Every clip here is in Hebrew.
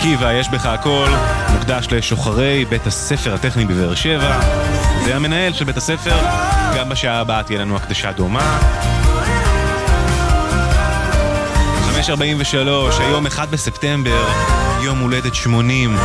עקיבא, יש בך הכל, מוקדש לשוחרי בית הספר הטכני בבאר שבע. זה המנהל של בית הספר, גם בשעה הבאה תהיה לנו הקדשה דומה. 5:43, היום 1 בספטמבר, יום הולדת 80.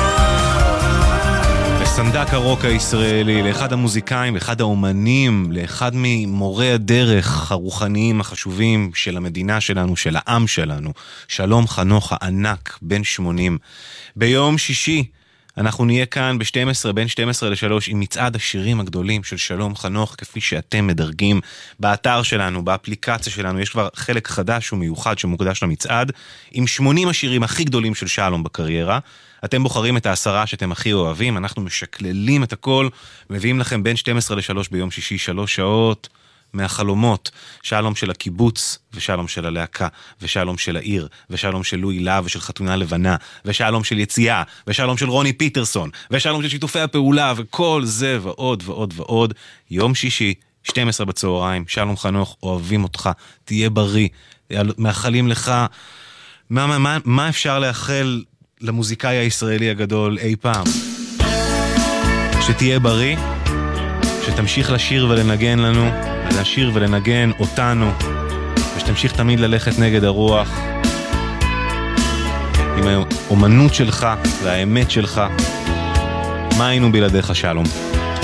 לסנדק הרוק הישראלי, לאחד המוזיקאים, לאחד האומנים, לאחד ממורי הדרך הרוחניים החשובים של המדינה שלנו, של העם שלנו, שלום חנוך הענק, בן 80. ביום שישי אנחנו נהיה כאן ב-12, בין 12 ל-3, עם מצעד השירים הגדולים של שלום חנוך, כפי שאתם מדרגים באתר שלנו, באפליקציה שלנו. יש כבר חלק חדש ומיוחד שמוקדש למצעד, עם 80 השירים הכי גדולים של שלום בקריירה. אתם בוחרים את 10 שאתם הכי אוהבים, אנחנו משקללים את הכל, מביאים לכם בין 12 ל-3 ביום שישי, 3 שעות מהחלומות. שלום של הקיבוץ, ושלום של הלהקה, ושלום של העיר, ושלום של לואי להב ושל חתונה לבנה, ושלום של יציאה, ושלום של רוני פיטרסון, ושלום של שיתופי הפעולה, וכל זה ועוד ועוד ועוד. יום שישי, 12 בצהריים, שלום חנוך, אוהבים אותך, תהיה בריא, מאחלים לך, מה אפשר לאחל למוזיקאי הישראלי הגדול אי פעם? שתהיה בריא, שתמשיך לשיר ולנגן לנו, לשיר ולנגן אותנו, ושתמשיך תמיד ללכת נגד הרוח עם האומנות שלך והאמת שלך. מה היינו בלעדיך שלום?